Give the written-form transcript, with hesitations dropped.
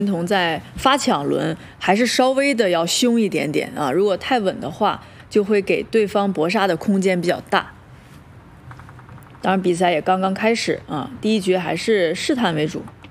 童在发抢轮还是稍微的要凶一点点啊，如果太稳的话，就会给对方搏杀的空间比较大。当然，比赛也刚刚开始啊，第一局还是试探为主。